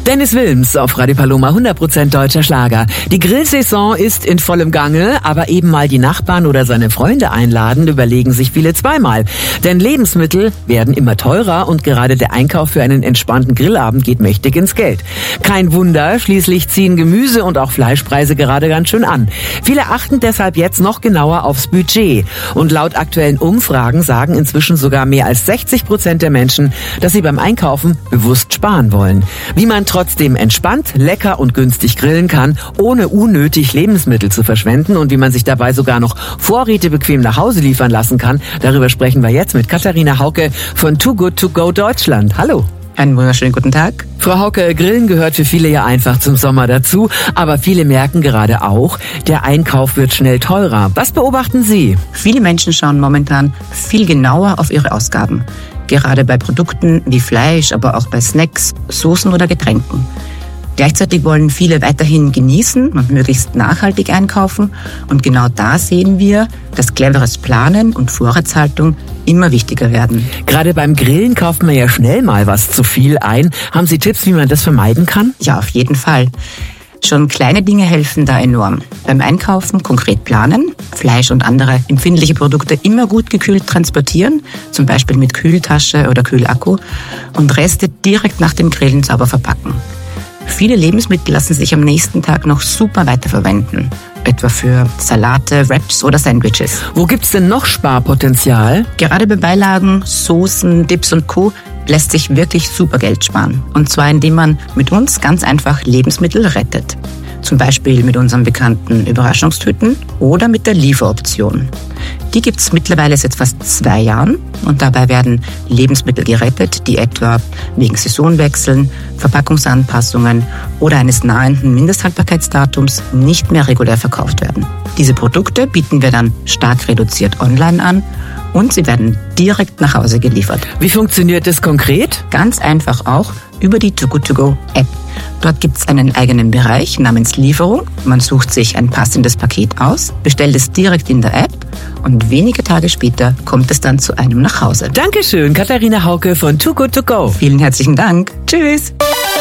Dennis Wilms auf Radio Paloma, 100% deutscher Schlager. Die Grillsaison ist in vollem Gange, aber eben mal die Nachbarn oder seine Freunde einladen, überlegen sich viele zweimal. Denn Lebensmittel werden immer teurer und gerade der Einkauf für einen entspannten Grillabend geht mächtig ins Geld. Kein Wunder, schließlich ziehen Gemüse und auch Fleischpreise gerade ganz schön an. Viele achten deshalb jetzt noch genauer aufs Budget. Und laut aktuellen Umfragen sagen inzwischen sogar mehr als 60% der Menschen, dass sie beim Einkaufen bewusst sparen wollen. Wie man trotzdem entspannt, lecker und günstig grillen kann, ohne unnötig Lebensmittel zu verschwenden und wie man sich dabei sogar noch Vorräte bequem nach Hause liefern lassen kann, darüber sprechen wir jetzt mit Katharina Hauke von Too Good To Go Deutschland. Hallo. Einen wunderschönen guten Tag. Frau Hauke, Grillen gehört für viele ja einfach zum Sommer dazu, aber viele merken gerade auch, der Einkauf wird schnell teurer. Was beobachten Sie? Viele Menschen schauen momentan viel genauer auf ihre Ausgaben. Gerade bei Produkten wie Fleisch, aber auch bei Snacks, Soßen oder Getränken. Gleichzeitig wollen viele weiterhin genießen und möglichst nachhaltig einkaufen. Und genau da sehen wir, dass cleveres Planen und Vorratshaltung immer wichtiger werden. Gerade beim Grillen kauft man ja schnell mal was zu viel ein. Haben Sie Tipps, wie man das vermeiden kann? Ja, auf jeden Fall. Schon kleine Dinge helfen da enorm. Beim Einkaufen konkret planen, Fleisch und andere empfindliche Produkte immer gut gekühlt transportieren, zum Beispiel mit Kühltasche oder Kühlakku, und Reste direkt nach dem Grillen sauber verpacken. Viele Lebensmittel lassen sich am nächsten Tag noch super weiterverwenden, etwa für Salate, Wraps oder Sandwiches. Wo gibt's denn noch Sparpotenzial? Gerade bei Beilagen, Soßen, Dips und Co. lässt sich wirklich super Geld sparen. Und zwar indem man mit uns ganz einfach Lebensmittel rettet. Zum Beispiel mit unseren bekannten Überraschungstüten oder mit der Lieferoption. Die gibt's mittlerweile seit fast 2 Jahren und dabei werden Lebensmittel gerettet, die etwa wegen Saisonwechseln, Verpackungsanpassungen oder eines nahenden Mindesthaltbarkeitsdatums nicht mehr regulär verkauft werden. Diese Produkte bieten wir dann stark reduziert online an und sie werden direkt nach Hause geliefert. Wie funktioniert das konkret? Ganz einfach auch über die Too Good To Go App. Dort gibt's einen eigenen Bereich namens Lieferung. Man sucht sich ein passendes Paket aus, bestellt es direkt in der App und wenige Tage später kommt es dann zu einem nach Hause. Dankeschön, Katharina Hauke von Too Good To Go. Vielen herzlichen Dank. Tschüss.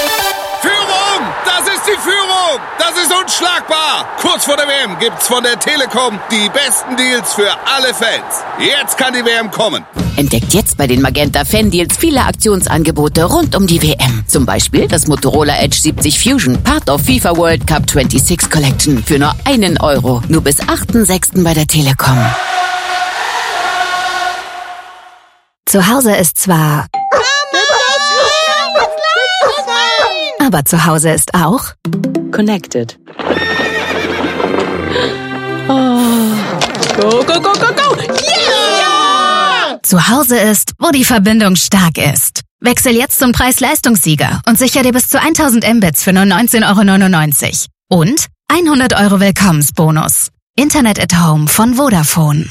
Führung! Das ist die Führung! Das ist unschlagbar! Kurz vor der WM gibt's von der Telekom die besten Deals für alle Fans. Jetzt kann die WM kommen. Entdeckt jetzt bei den Magenta Fan-Deals viele Aktionsangebote rund um die WM. Zum Beispiel das Motorola Edge 70 Fusion, Part of FIFA World Cup 26 Collection für nur €1. Nur bis 8.6. bei der Telekom. Zu Hause ist zwar... Aber zu Hause ist auch... Connected. Oh. Go, go, go, go, go! Yeah! Zu Hause ist, wo die Verbindung stark ist. Wechsel jetzt zum Preis-Leistungssieger und sichere dir bis zu 1000 Mbits für nur €19,99. Und 100 € Willkommensbonus. Internet at Home von Vodafone.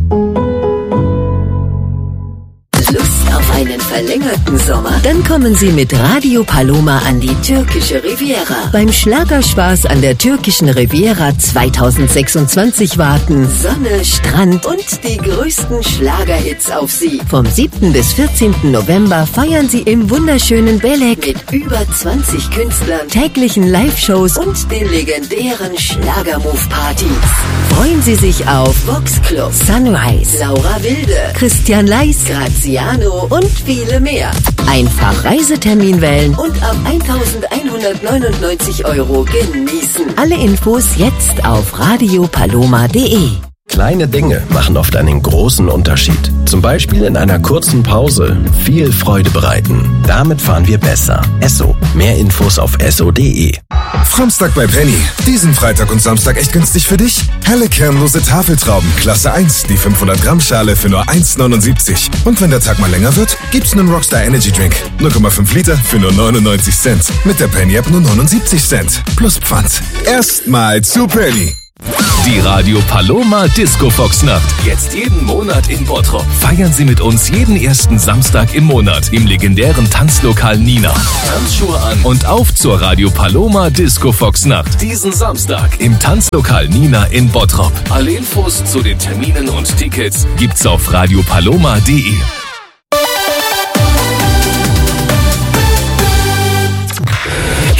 Lust auf einen verlängerten Sommer? Dann kommen Sie mit Radio Paloma an die türkische Riviera. Beim Schlagerspaß an der türkischen Riviera 2026 warten Sonne, Strand und die größten Schlagerhits auf Sie. Vom 7. bis 14. November feiern Sie im wunderschönen Belek mit über 20 Künstlern, täglichen Live-Shows und den legendären Schlagermove-Partys. Freuen Sie sich auf Vox Club, Sunrise, Laura Wilde, Christian Leis, Graziano und viele mehr. Einfach Reisetermin wählen und ab 1.199 € genießen. Alle Infos jetzt auf radiopaloma.de. Kleine Dinge machen oft einen großen Unterschied. Zum Beispiel in einer kurzen Pause viel Freude bereiten. Damit fahren wir besser. Esso. Mehr Infos auf esso.de. Samstag bei Penny. Diesen Freitag und Samstag echt günstig für dich. Helle kernlose Tafeltrauben, Klasse 1, die 500 Gramm Schale für nur 1,79. Und wenn der Tag mal länger wird, gibt's einen Rockstar Energy Drink. 0,5 Liter für nur 99 Cent. Mit der Penny App nur 79 Cent. Plus Pfand. Erstmal zu Penny. Die Radio Paloma Disco Fox Nacht. Jetzt jeden Monat in Bottrop. Feiern Sie mit uns jeden ersten Samstag im Monat im legendären Tanzlokal Nina. Tanzschuhe an und auf zur Radio Paloma Disco Fox Nacht. Diesen Samstag im Tanzlokal Nina in Bottrop. Alle Infos zu den Terminen und Tickets gibt's auf radiopaloma.de.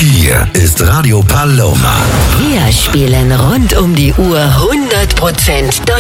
Hier ist Radio Paloma. Wir spielen rund um die Uhr 100% Deutsch.